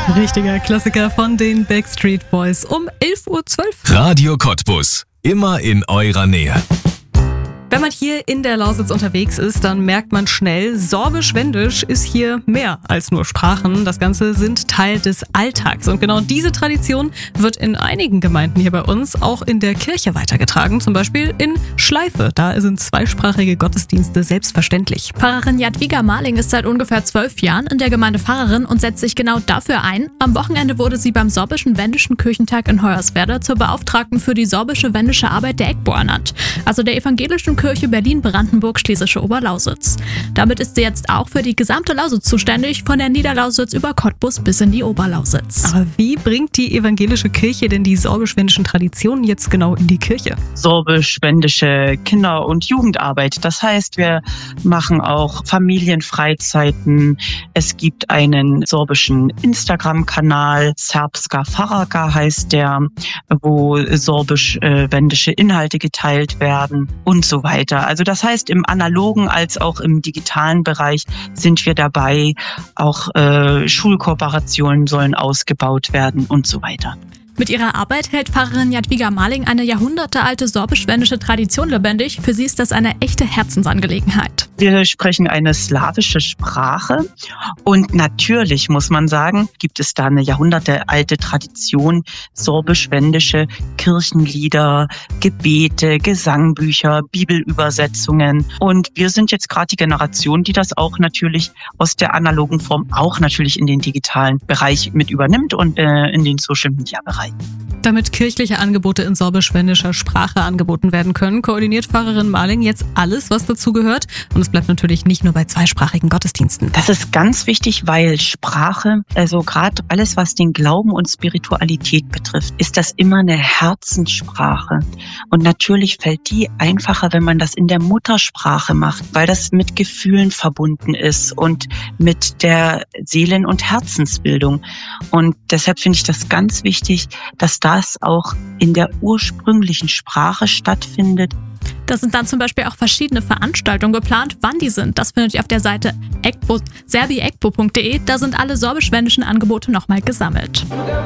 Richtiger Klassiker von den Backstreet Boys um 11:12 Uhr. Radio Cottbus. Immer in eurer Nähe. Wenn man hier in der Lausitz unterwegs ist, dann merkt man schnell, Sorbisch-Wendisch ist hier mehr als nur Sprachen. Das Ganze sind Teil des Alltags. Und genau diese Tradition wird in einigen Gemeinden hier bei uns auch in der Kirche weitergetragen. Zum Beispiel in Schleife. Da sind zweisprachige Gottesdienste selbstverständlich. Pfarrerin Jadwiga Marling ist seit ungefähr 12 Jahren in der Gemeinde Pfarrerin und setzt sich genau dafür ein. Am Wochenende wurde sie beim Sorbischen-Wendischen Kirchentag in Hoyerswerda zur Beauftragten für die sorbische-wendische Arbeit der EGBO ernannt. Also der evangelischen Kirche Berlin-Brandenburg-Schlesische Oberlausitz. Damit ist sie jetzt auch für die gesamte Lausitz zuständig, von der Niederlausitz über Cottbus bis in die Oberlausitz. Aber wie bringt die evangelische Kirche denn die sorbisch-wendischen Traditionen jetzt genau in die Kirche? Sorbisch-wendische Kinder- und Jugendarbeit. Das heißt, wir machen auch Familienfreizeiten. Es gibt einen sorbischen Instagram-Kanal, Serbska Faraka heißt der, wo sorbisch-wendische Inhalte geteilt werden und so weiter. Also das heißt, im analogen als auch im digitalen Bereich sind wir dabei. Auch Schulkooperationen sollen ausgebaut werden und so weiter. Mit ihrer Arbeit hält Pfarrerin Jadwiga Marling eine jahrhundertealte sorbisch-wendische Tradition lebendig. Für sie ist das eine echte Herzensangelegenheit. Wir sprechen eine slawische Sprache und natürlich, muss man sagen, gibt es da eine jahrhundertealte Tradition, sorbisch-wendische Kirchenlieder, Gebete, Gesangbücher, Bibelübersetzungen. Und wir sind jetzt gerade die Generation, die das auch natürlich aus der analogen Form auch natürlich in den digitalen Bereich mit übernimmt und in den Social-Media-Bereich. Damit kirchliche Angebote in sorbisch-wendischer Sprache angeboten werden können, koordiniert Pfarrerin Marling jetzt alles, was dazu gehört. Und es bleibt natürlich nicht nur bei zweisprachigen Gottesdiensten. Das ist ganz wichtig, weil Sprache, also gerade alles, was den Glauben und Spiritualität betrifft, ist das immer eine Herzenssprache. Und natürlich fällt die einfacher, wenn man das in der Muttersprache macht, weil das mit Gefühlen verbunden ist und mit der Seelen- und Herzensbildung. Und deshalb finde ich das ganz wichtig, dass das auch in der ursprünglichen Sprache stattfindet. Da sind dann zum Beispiel auch verschiedene Veranstaltungen geplant. Wann die sind, das findet ihr auf der Seite serbiegbo.de. Da sind alle sorbisch-wendischen Angebote nochmal gesammelt.